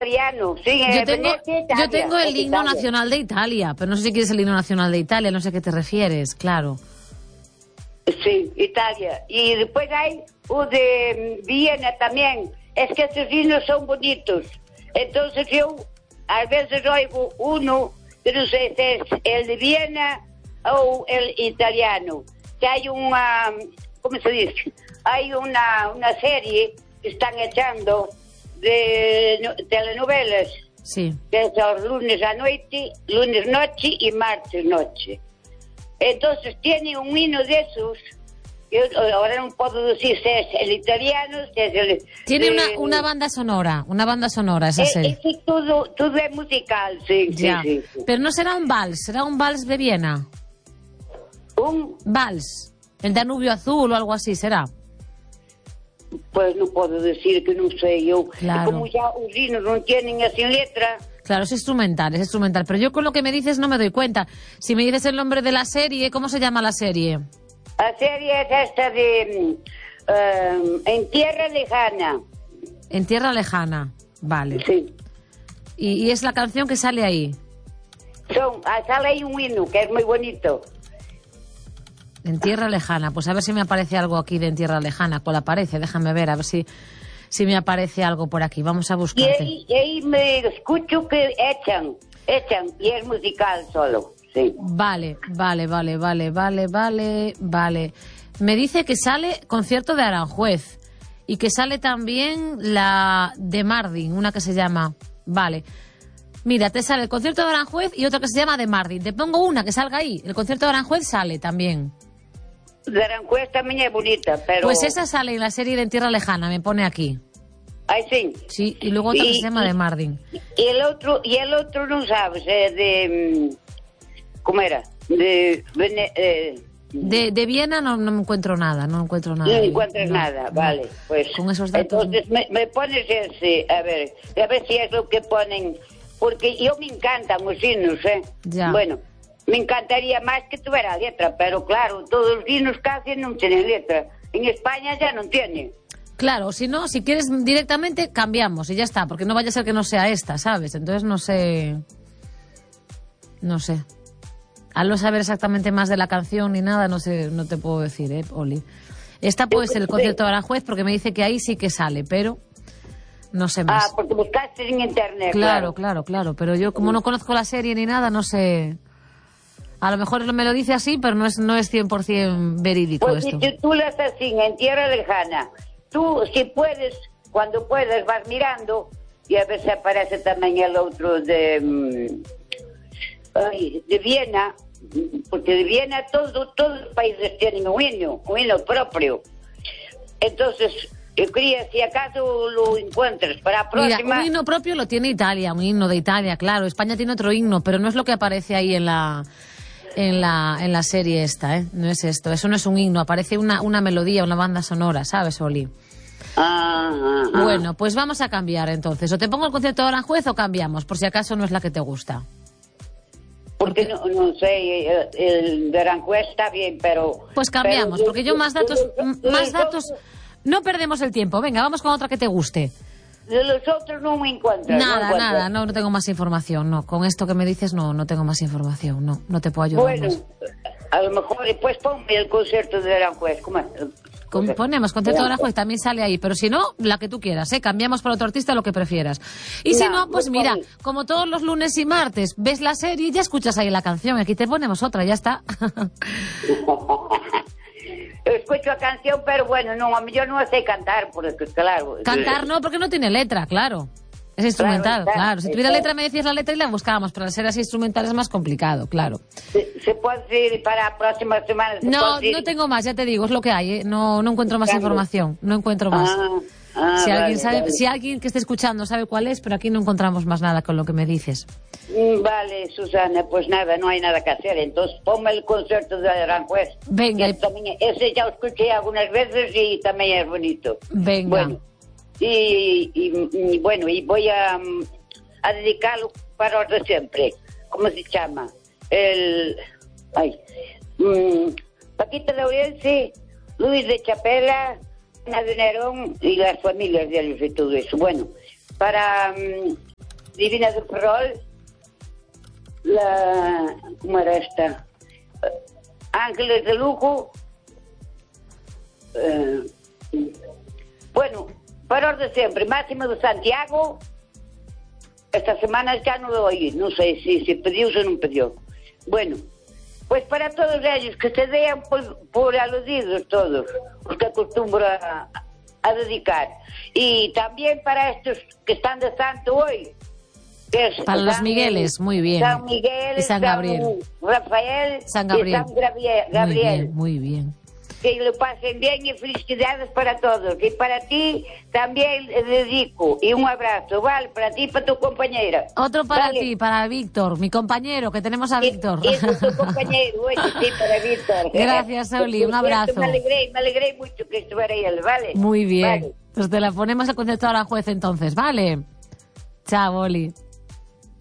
italiano, sí. Yo tengo el himno nacional de Italia, pero no sé si quieres el himno nacional de Italia, no sé a qué te refieres, claro. Sí, Italia. Y después hay de Viena también. Es que esos himnos son bonitos. Entonces yo a veces oigo uno, que no sé si es el de Viena o el italiano. Que hay una, ¿cómo se dice? Hay una serie que están echando de telenovelas. Sí. Que es los lunes noche y martes noche. Entonces tiene un himno de esos. Yo ahora no puedo decir si es el italiano, si es el... Tiene una banda sonora esa serie. Sí, todo es musical, sí, ya. Sí. Pero no será un vals de Viena. ¿Un? Vals, el Danubio Azul o algo así, ¿será? Pues no puedo decir que no sé yo. Claro. Como ya los himnos no tienen así letra... Claro, es instrumental, pero yo con lo que me dices no me doy cuenta. Si me dices el nombre de la serie, ¿cómo se llama la serie? La serie es esta de En Tierra Lejana. En Tierra Lejana, vale. Sí. Y es la canción que sale ahí. Sale ahí un himno que es muy bonito. En Tierra Lejana, pues a ver si me aparece algo aquí de En Tierra Lejana. ¿Cuál aparece? Déjame ver, a ver si me aparece algo por aquí. Vamos a buscarte. Y ahí me escucho que echan, y es musical solo, sí. Vale. Me dice que sale concierto de Aranjuez y que sale también la de Mardin, una que se llama... Vale. Mira, te sale el concierto de Aranjuez y otra que se llama de Mardin. Te pongo una que salga ahí. El concierto de Aranjuez sale también. De Aranjuez también es bonita, pero... Pues esa sale en la serie de En Tierra Lejana, me pone aquí. Ay, sí. Sí, y luego otra que se llama de Mardin. Y el otro no sabes, ¿cómo era? De Viena no encuentro nada, No encuentras nada, vale. Pues con esos datos... Entonces me pones ese, a ver si es lo que ponen, porque yo me encantan los himnos, Ya. Bueno, me encantaría más que tuviera letra, pero claro, todos los himnos casi no tienen letra. En España ya no tienen. Claro, si no, si quieres directamente, cambiamos y ya está, porque no vaya a ser que no sea esta, ¿sabes? Entonces no sé. Al no saber exactamente más de la canción ni nada, no sé, no te puedo decir, Oli. Esta puede ser el concierto de Aranjuez, porque me dice que ahí sí que sale, pero no sé más. Ah, porque buscaste en internet. Claro, pero yo como no conozco la serie ni nada, no sé. A lo mejor me lo dice así, pero no es 100% verídico pues esto. Si tú las así, En Tierra Lejana, tú, si puedes, cuando puedas, vas mirando y a veces aparece también el otro de Viena, porque de Viena todos los países tienen un himno propio. Entonces, yo quería, si acaso lo encuentras para la próxima... Mira, un himno propio lo tiene Italia, un himno de Italia, claro. España tiene otro himno, pero no es lo que aparece ahí en la serie esta, No es esto, eso no es un himno, aparece una melodía, una banda sonora, ¿sabes, Oli? Bueno, pues vamos a cambiar entonces. O te pongo el concierto de Aranjuez o cambiamos, por si acaso no es la que te gusta. Porque no sé, el de Aranjuez está bien, pero... Pues cambiamos, porque yo más datos... No perdemos el tiempo, venga, vamos con otra que te guste. De los otros no me encuentro. Nada, no tengo más información, no. Con esto que me dices, no tengo más información, no te puedo ayudar bueno, más. A lo mejor después ponme el concierto de Aranjuez, ¿cómo es? Ponemos concierto de Aranjuez, también sale ahí, pero si no, la que tú quieras, cambiamos por otro artista, lo que prefieras. Y si no, pues mira, como todos los lunes y martes, ves la serie y ya escuchas ahí la canción, aquí te ponemos otra, ya está. Escucho la canción, pero bueno, yo no sé cantar, porque claro... Cantar no, porque no tiene letra, claro. Es instrumental, claro. Si tuviera letra me decías la letra y la buscábamos, pero al ser así instrumental es más complicado, claro. ¿Se puede ir para la próxima semana? No tengo más, ya te digo, es lo que hay, No encuentro más información, no encuentro más. Si alguien que esté escuchando sabe cuál es, pero aquí no encontramos más nada con lo que me dices. Vale, Susana, pues nada, no hay nada que hacer. Entonces ponme el concierto de Aranjuez. Venga. Ese ya lo escuché algunas veces y también es bonito. Venga. Bueno, y voy a dedicarlo para los de siempre. ¿Cómo se llama? Paquita Laurenci, Luis de Chapela, Ana de Nerón y las familias de ellos y todo eso. Bueno, para Divina del Ferrol, ¿cómo era esta? Ángeles de Lugo. Bueno, para os de sempre, Máximo de Santiago. Esta semana ya no lo oí, non sei se pediu ou non pediu. Bueno, pues para todos ellos que se dean por aludidos todos, os que acostumbro a dedicar. Y también para estos que están de santo hoy, que es para los Migueles, muy bien. San Miguel, y San Gabriel. Rafael San Gabriel. y San Gabriel. Muy bien. Que lo pasen bien y felicidades para todos. Y para ti también le dedico. Y un abrazo, ¿vale? Para ti y para tu compañera. Otro para ¿vale? ti, para Víctor, mi compañero, que tenemos a Víctor. Y tu compañero, oye, sí, para Víctor. Gracias, Oli, un abrazo. Me alegré mucho que estuviera él, ¿vale? Muy bien. Vale. Pues te la ponemos a concertar a la juez entonces, ¿vale? Chao, Oli.